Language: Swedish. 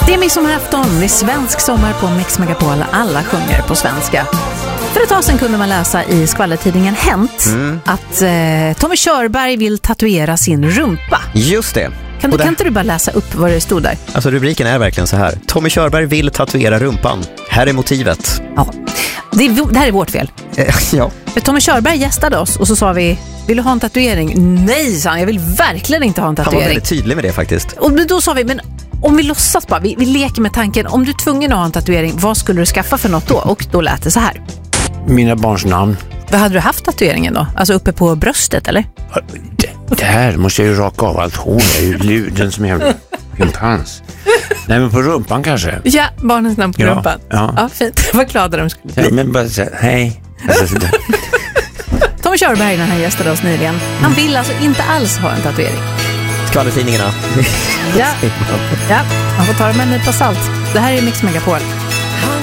Det är midsommarafton, det är svensk sommar på Mix Megapol. Alla sjunger på svenska. För ett tag sedan kunde man läsa i skvallertidningen Hänt att Tommy Körberg vill tatuera sin rumpa. Just det. Kan inte du bara läsa upp vad det stod där? Alltså rubriken är verkligen så här. Tommy Körberg vill tatuera rumpan. Här är motivet. Ja, det här är vårt fel. Ja. För Tommy Körberg gästade oss och så sa vi, vill du ha en tatuering? Nej, sa han, jag vill verkligen inte ha en tatuering. Han var väldigt tydlig med det faktiskt. Och då sa vi, men om vi låtsas bara, vi leker med tanken, om du är tvungen att ha en tatuering, vad skulle du skaffa för något då? Och då lät det så här. Mina barns namn. Vad hade du haft tatueringen då? Alltså uppe på bröstet, eller? Det här måste jag ju raka av allt hår. Jag är ju luden som en pimpans. Nej, men på rumpan kanske. Ja, barnens namn på rumpan. Ja, fint. Vad glada de skulle bli. Ja, men bara säga hej. Tommy Körberg, när han gästade oss nyligen, han vill alltså inte alls ha en tatuering. Skvallertidningarna. Ja, man får ta det med en nypa salt. Det här är Mix Megapol.